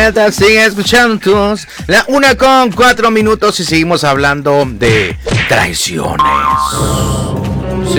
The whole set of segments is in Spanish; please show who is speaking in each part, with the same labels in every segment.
Speaker 1: vuelta, sigue escuchando todos. La 1:04 y seguimos hablando de traiciones. Sí.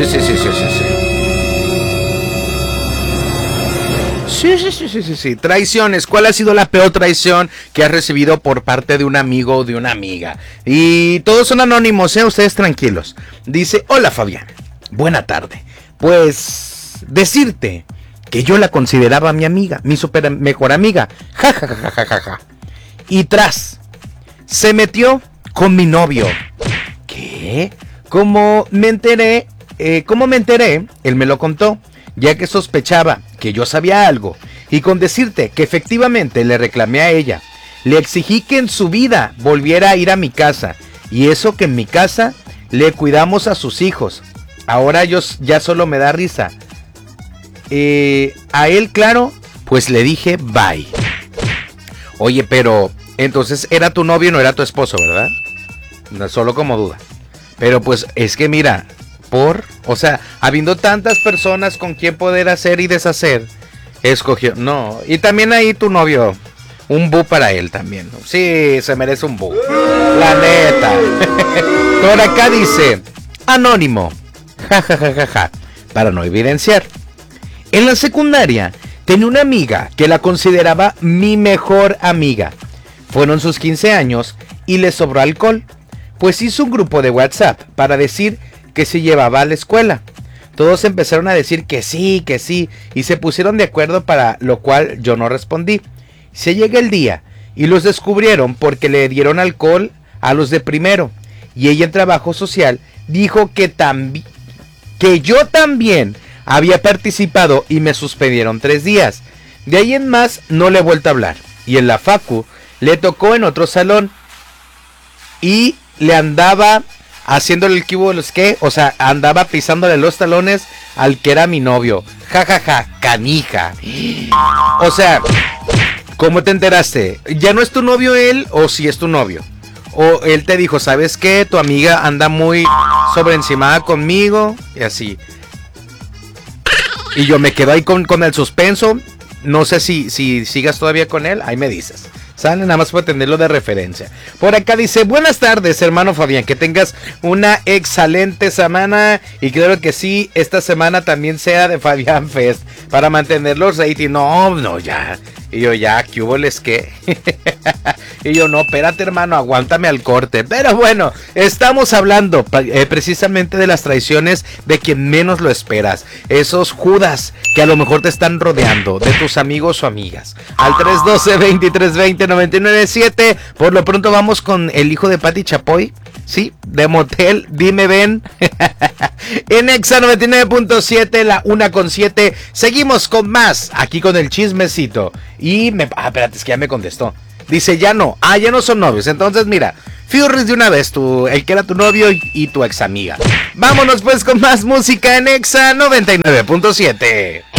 Speaker 1: Sí. Traiciones. ¿Cuál ha sido la peor traición que has recibido por parte de un amigo o de una amiga? Y todos son anónimos, ustedes tranquilos. Dice, hola Fabián, buena tarde. Pues decirte que yo la consideraba mi amiga, mi super mejor amiga. Ja. Y se metió con mi novio. ¿Qué? ¿Cómo me enteré? Él me lo contó, ya que sospechaba que yo sabía algo. Y con decirte que efectivamente le reclamé a ella, le exigí que en su vida volviera a ir a mi casa. Y eso que en mi casa le cuidamos a sus hijos. Ahora ya solo me da risa. A él, claro, pues le dije bye. Oye, pero entonces era tu novio, no era tu esposo, ¿verdad? No, solo como duda. Pero pues es que mira, habiendo tantas personas con quien poder hacer y deshacer, escogió, no, y también ahí tu novio, un bu para él también, ¿no? Sí, se merece un bu, la neta. Por acá dice, anónimo, ja, para no evidenciar. En la secundaria tenía una amiga que la consideraba mi mejor amiga. Fueron sus 15 años y le sobró alcohol, pues hizo un grupo de WhatsApp para decir que se llevaba a la escuela. Todos empezaron a decir que sí, y se pusieron de acuerdo, para lo cual yo no respondí. Se llega el día y los descubrieron porque le dieron alcohol a los de primero, y ella en trabajo social dijo que yo también había participado y me suspendieron 3 días. De ahí en más no le he vuelto a hablar, y en la facu le tocó en otro salón y le andaba haciéndole el cubo de los que, andaba pisándole los talones al que era mi novio. Ja, canija. O sea, ¿cómo te enteraste? ¿Ya no es tu novio él o sí es tu novio? O él te dijo, ¿sabes qué? Tu amiga anda muy sobreencimada conmigo y así. Y yo me quedo ahí con el suspenso. No sé si sigas todavía con él, ahí me dices. Sale, nada más para tenerlo de referencia. Por acá dice, buenas tardes, hermano Fabián, que tengas una excelente semana. Y claro que sí, esta semana también sea de Fabián Fest, para mantener los ratings. No, ya. Y yo, ya, ¿qué hubo les qué? Y yo, no, espérate hermano, aguántame al corte. Pero bueno, estamos hablando precisamente de las traiciones de quien menos lo esperas. Esos Judas que a lo mejor te están rodeando, de tus amigos o amigas. Al 312-2320-997. Por lo pronto vamos con el hijo de Pati Chapoy. Sí, de Motel, dime ven. En Exa 99.7, la 1:07. Seguimos con más, aquí con el chismecito. Y espérate, es que ya me contestó. Dice, ya no son novios. Entonces mira, Furries de una vez, el que era tu novio y tu ex amiga. Vámonos pues con más música en Exa 99.7.